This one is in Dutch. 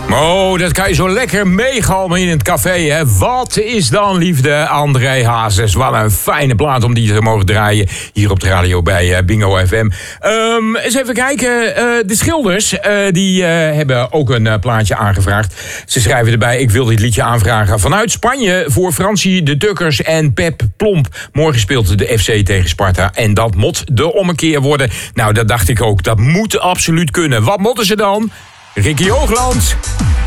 Oh, dat kan je zo lekker meegalmen in het café, hè. Wat is dan liefde, André Hazes. Wat een fijne plaat om die te mogen draaien hier op de radio bij Bingo FM. Eens even kijken. De Schilders, die hebben ook een plaatje aangevraagd. Ze schrijven erbij, ik wil dit liedje aanvragen vanuit Spanje voor Francie de Tukkers en Pep Plomp. Morgen speelt de FC tegen Sparta en dat moet de ommekeer worden. Nou, dat dacht ik ook. Dat moet absoluut kunnen. Wat moeten ze dan? Ricky Hoogland.